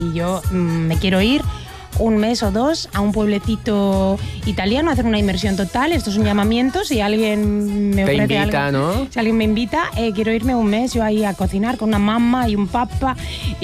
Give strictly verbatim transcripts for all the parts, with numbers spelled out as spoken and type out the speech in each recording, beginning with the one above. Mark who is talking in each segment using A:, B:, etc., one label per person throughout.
A: Y yo mmm, me quiero ir un mes o dos a un pueblecito italiano a hacer una inmersión total. Esto es un llamamiento. Si alguien me ofrece
B: Te invita,
A: algo,
B: ¿no?
A: Si alguien me invita, eh, quiero irme un mes yo ahí a cocinar con una mamá y un papa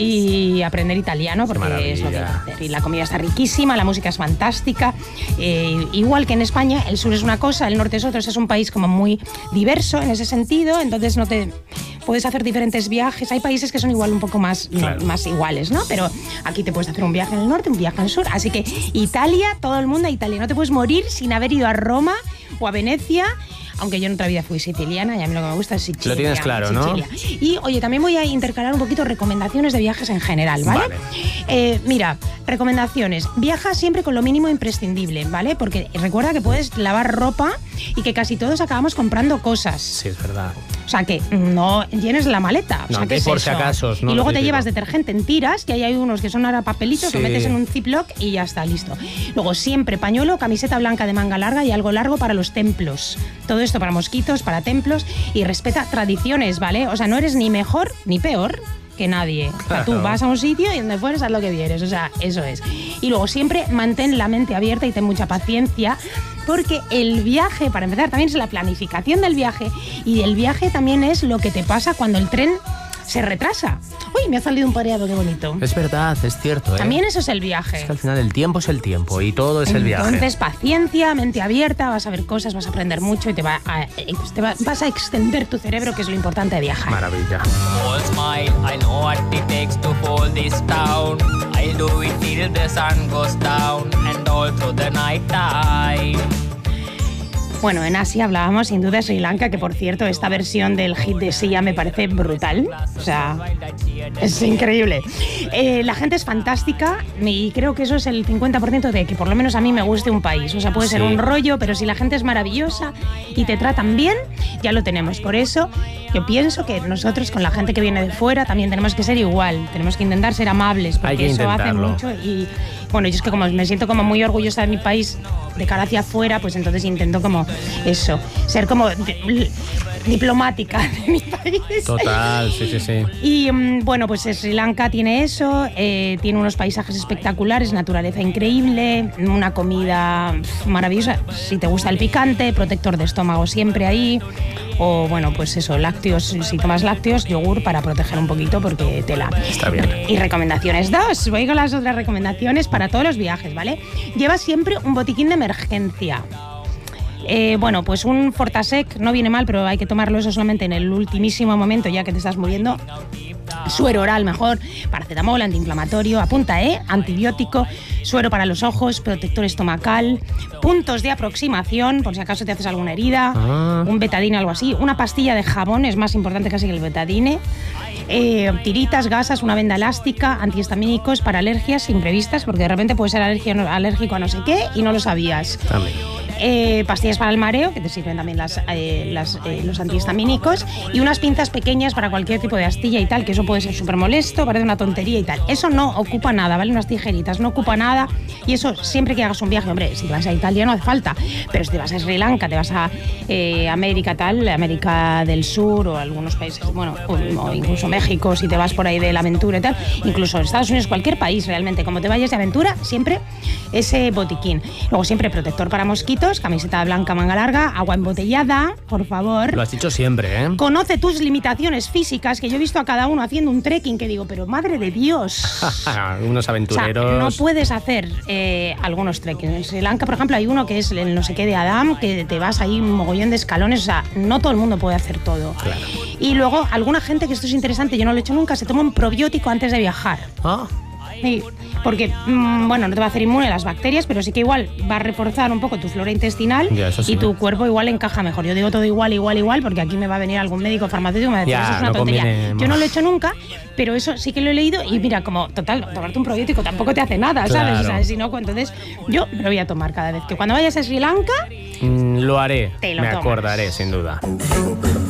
A: y aprender italiano, porque
B: Maravilla.
A: es lo que voy a hacer. Y la comida está riquísima, la música es fantástica. Eh, igual que en España, el sur es una cosa, el norte es otra. Es un país como muy diverso en ese sentido, entonces no te... Puedes hacer diferentes viajes. Hay países que son igual un poco más,
B: claro.
A: no, más iguales, ¿no? Pero aquí te puedes hacer un viaje en el norte, un viaje en el sur. Así que Italia, todo el mundo a Italia. No te puedes morir sin haber ido a Roma o a Venecia. Aunque yo en otra vida fui siciliana y a mí lo que me gusta es Sicilia.
B: Lo tienes claro,
A: Sicilia.
B: ¿no?
A: Y, oye, también voy a intercalar un poquito recomendaciones de viajes en general, ¿vale?
B: Vale.
A: Eh, mira, recomendaciones. Viaja siempre con lo mínimo imprescindible, ¿vale? Porque recuerda que puedes lavar ropa y que casi todos acabamos comprando cosas.
B: Sí, es verdad.
A: O sea, que no llenes la maleta. O
B: No,
A: sea, ¿qué
B: que
A: es
B: por
A: eso?
B: si acaso, no
A: y luego
B: lo
A: te
B: típico.
A: llevas detergente en tiras, que ahí hay unos que son ahora papelitos,
B: Sí.
A: lo metes en un ziploc y ya está, listo. Luego siempre pañuelo, camiseta blanca de manga larga y algo largo para los templos. Todo esto para mosquitos, para templos, y respeta tradiciones, ¿vale? O sea, no eres ni mejor ni peor que nadie. O sea, tú
B: Claro.
A: vas a un sitio y donde fueres haz lo que vieres, o sea, eso es. Y luego siempre mantén la mente abierta y ten mucha paciencia, porque el viaje, para empezar, también es la planificación del viaje, y el viaje también es lo que te pasa cuando el tren se retrasa. Uy, me ha salido un pareado, qué bonito.
B: Es verdad, es cierto, ¿eh?
A: También eso es el viaje.
B: Es que al final el tiempo es el tiempo y todo es el viaje.
A: Entonces, paciencia, mente abierta, vas a ver cosas, vas a aprender mucho y te, va a, te va, vas a extender tu cerebro, que es lo importante de viajar.
B: Maravilla.
C: All smile, I know what it takes to hold this town. I'll do it till the sun goes down and all through the night time.
A: Bueno, en Asia hablábamos sin duda de Sri Lanka, que por cierto, esta versión del hit de Sia me parece brutal. O sea, es increíble. Eh, la gente es fantástica y creo que eso es el cincuenta por ciento de que por lo menos a mí me guste un país. O sea, puede ser
B: Sí.
A: un rollo, pero si la gente es maravillosa y te tratan bien, ya lo tenemos. Por eso yo pienso que nosotros con la gente que viene de fuera también tenemos que ser igual. Tenemos que intentar ser amables, porque
B: Hay que
A: eso hace
B: intentarlo.
A: mucho. Y bueno, yo es que como me siento como muy orgullosa de mi país de cara hacia afuera, pues entonces intento como eso, ser como di- diplomática de mi país.
B: Total, sí, sí, sí.
A: Y mm, bueno, pues Sri Lanka tiene eso, eh, tiene unos paisajes espectaculares, naturaleza increíble, una comida pf, maravillosa, si te gusta el picante, protector de estómago siempre ahí, o bueno, pues eso, lácteos, si tomas lácteos, yogur para proteger un poquito porque tela.
B: Está bien.
A: Y recomendaciones dos, voy con las otras recomendaciones para todos los viajes, ¿vale? Lleva siempre un botiquín de emergencia. Eh, bueno, pues un Fortasec no viene mal, pero hay que tomarlo eso solamente en el ultimísimo momento, ya que te estás muriendo. Suero oral mejor, paracetamol, antiinflamatorio, apunta, ¿eh? Antibiótico, suero para los ojos, protector estomacal, puntos de aproximación, por si acaso te haces alguna herida,
B: Ah.
A: un betadine, algo así, una pastilla de jabón, es más importante casi que el betadine, eh, tiritas, gasas, una venda elástica, antihistamínicos para alergias imprevistas, porque de repente puedes ser alergia- alérgico a no sé qué y no lo sabías.
B: También.
A: Eh, pastillas para el mareo, que te sirven también las, eh, las, eh, los antihistamínicos, y unas pinzas pequeñas para cualquier tipo de astilla y tal, que eso puede ser súper molesto, parece una tontería y tal. Eso no ocupa nada, ¿vale? Unas tijeritas, no ocupa nada, y eso siempre que hagas un viaje, hombre, si te vas a Italia no hace falta, pero si te vas a Sri Lanka, te vas a eh, América tal, América del Sur o algunos países, bueno, o, o incluso México, si te vas por ahí de la aventura y tal, incluso Estados Unidos, cualquier país realmente, como te vayas de aventura, siempre ese botiquín. Luego siempre protector para mosquitos, camiseta blanca manga larga, agua embotellada, por favor.
B: Lo has dicho siempre, ¿eh?
A: Conoce tus limitaciones físicas, que yo he visto a cada uno haciendo un trekking que digo, pero madre de Dios.
B: Unos
A: O sea,
B: aventureros.
A: no puedes hacer eh, algunos trekkings. En Sri Lanka, por ejemplo, hay uno que es el no sé qué de Adam, que te vas ahí un mogollón de escalones. O sea, no todo el mundo puede hacer todo.
B: Claro.
A: Y luego, alguna gente, que esto es interesante, yo no lo he hecho nunca, se toma un probiótico antes de viajar.
B: Ah,
A: Sí, porque, mm, bueno, no te va a hacer inmune a las bacterias, pero sí que igual va a reforzar un poco tu flora intestinal
B: Ya, eso sí.
A: y tu cuerpo igual encaja mejor. Yo digo todo igual, igual, igual, porque aquí me va a venir algún médico farmacéutico y me va a decir,
B: Ya,
A: eso es una
B: no
A: tontería.
B: conviene
A: Yo no
B: más.
A: lo he hecho nunca, pero eso sí que lo he leído y mira, como, total, tomarte un probiótico tampoco te hace nada, ¿sabes?
B: Claro.
A: O sea, si no, entonces yo me lo voy a tomar cada vez. Que cuando vayas a Sri Lanka,
B: mm, lo haré.
A: Te lo
B: Me
A: tomas.
B: acordaré, sin duda.